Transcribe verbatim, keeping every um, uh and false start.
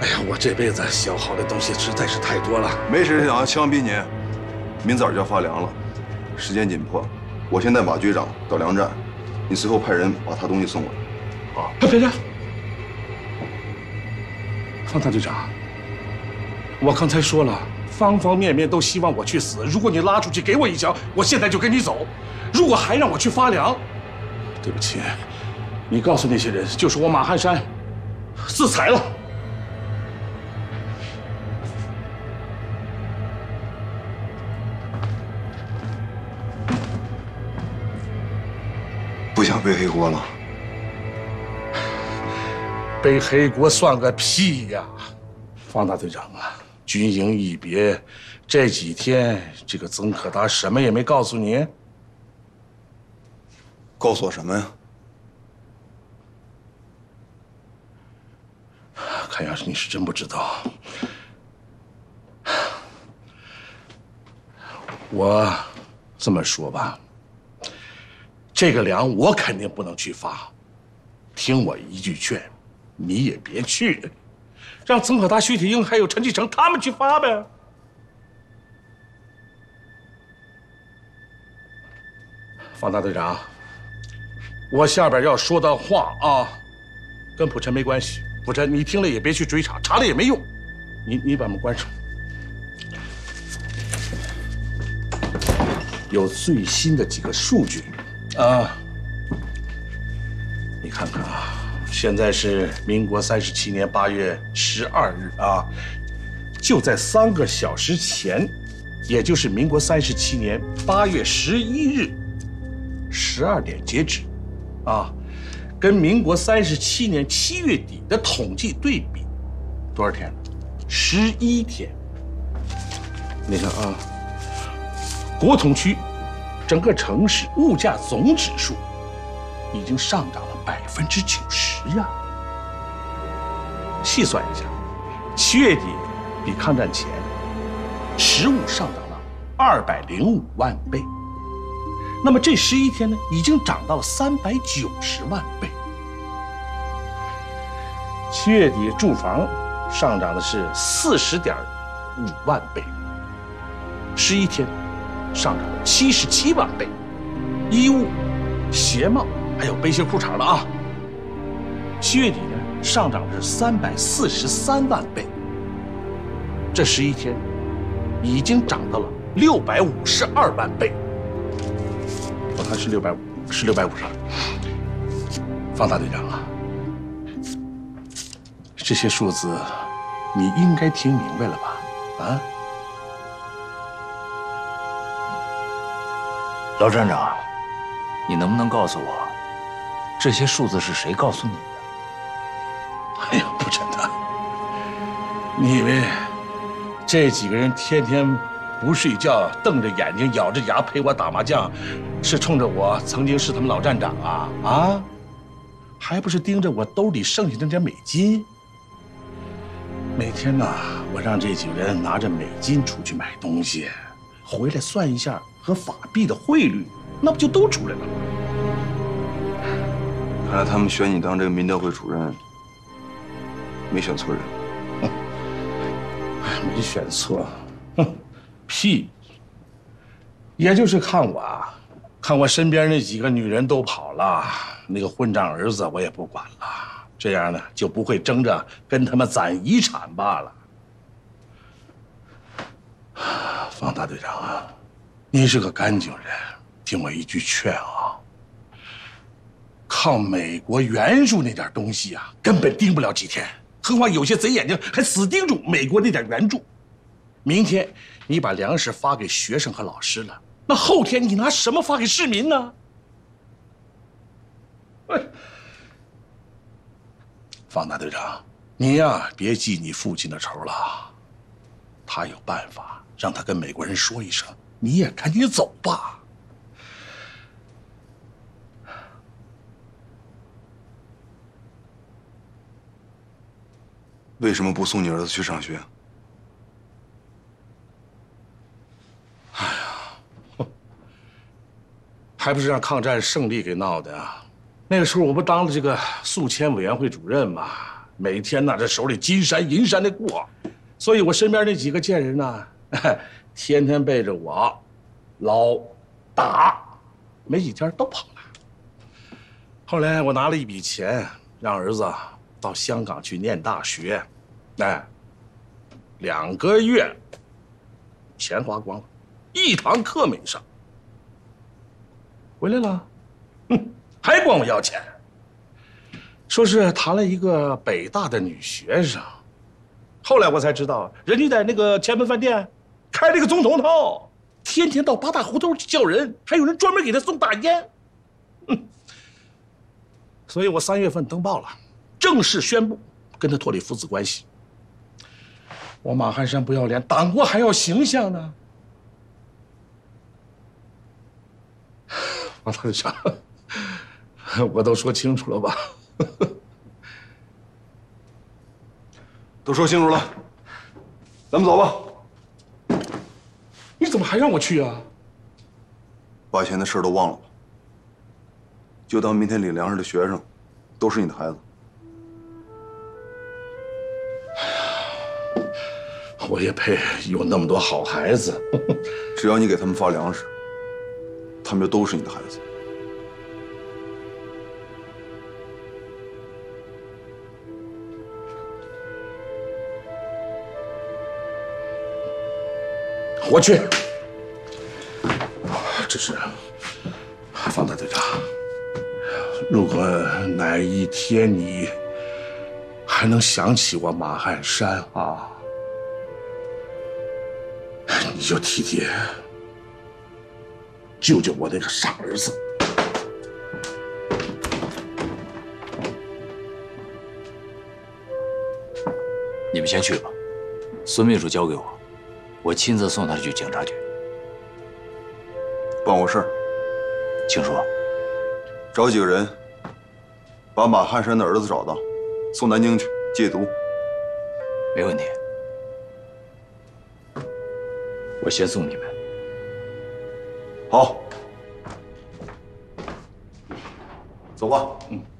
哎呀，我这辈子消耗的东西实在是太多了。 没时间啊，枪毙你！明早就要发粮了，时间紧迫。我现在马局长到粮站，你随后派人把他东西送过来。 好，别别，方大队长，我刚才说了，方方面面都希望我去死。如果你拉出去给我一枪，我现在就跟你走；如果还让我去发粮，对不起，你告诉那些人，就是我马汉山自裁了。 不想背黑锅了？ 背黑锅算个屁呀！方大队长啊，军营一别，这几天这个曾可达什么也没告诉你？ 告诉我什么呀？ 看样是你是真不知道。我这么说吧，这个粮我肯定不能去发，听我一句劝，你也别去，让曾可达、徐铁英还有陈继承他们去发呗。方大队长，我下边要说的话啊，跟朴晨没关系。朴晨，你听了也别去追查，查了也没用。你你把门关上。有最新的几个数据，啊，你看看啊，现在是民国三十七年八月十二日啊，就在三个小时前，也就是民国三十七年八月十一日十二点截止，啊，跟民国三十七年七月底的统计对比，多少天？十一天。你看啊。国统区整个城市物价总指数已经上涨了百分之九十呀！细算一下，七月底比抗战前，食物上涨了二百零五万倍。那么这十一天呢，已经涨到了三百九十万倍。七月底住房上涨的是四十点五万倍，十一天。上涨了七十七万倍，衣物、鞋帽还有背心裤衩了啊！七月底呢，上涨的是三百四十三万倍。这十一天，已经涨到了六百五十二万倍。我看是六百五，是六百五十二。方大队长啊，这些数字你应该听明白了吧？啊？ 老站长，你能不能告诉我，这些数字是谁告诉你的？ 哎呀，不真的！你以为这几个人天天不睡觉，瞪着眼睛，咬着牙陪我打麻将，是冲着我曾经是他们老站长啊啊？还不是盯着我兜里剩下那点美金？每天呐，我让这几个人拿着美金出去买东西，回来算一下和法币的汇率，那不就都出来了吗？ 看来他们选你当这个民调会主任，没选错人。 没选错，哼，屁！也就是看我啊，看我身边那几个女人都跑了，那个混账儿子我也不管了，这样呢就不会争着跟他们攒遗产罢了。方大队长啊，你是个干净人，听我一句劝啊，靠美国援助那点东西啊，根本盯不了几天。何况有些贼眼睛还死盯住美国那点援助。明天你把粮食发给学生和老师了，那后天你拿什么发给市民呢？方大队长，你呀别记你父亲的仇了，他有办法让他跟美国人说一声，你也赶紧走吧。 为什么不送你儿子去上学？ 哎呀，还不是让抗战胜利给闹的啊！那个时候我不当了这个宿迁委员会主任嘛， 每天呐这手里金山银山的过，所以我身边那几个贱人呢，天天背着我捞打，没几天都跑了。后来我拿了一笔钱，让儿子到香港去念大学，哎，两个月，钱花光了，一堂课没上。回来了，哼，还管我要钱，说是谈了一个北大的女学生。后来我才知道，人家在那个前门饭店开了一个总统套，天天到八大胡同去叫人，还有人专门给他送大烟。嗯，所以我三月份登报了，正式宣布跟他脱离父子关系。我马汉山不要脸，党国还要形象呢。王团长，我都说清楚了吧？ 都说清楚了，咱们走吧。 你怎么还让我去啊？ 把以前的事都忘了吧，就当明天领粮食的学生都是你的孩子。 我也配有那么多好孩子？ 只要你给他们发粮食，他们就都是你的孩子。 我去。只是，方大队长，如果哪一天你还能想起我马汉山啊，你就替爹救救我那个傻儿子。 你们先去吧，孙秘书交给我，我亲自送他去警察局。 办我事儿， 请说。 找几个人，把马汉山的儿子找到，送南京去戒毒。 没问题。我先送你们。 好，走吧。 嗯。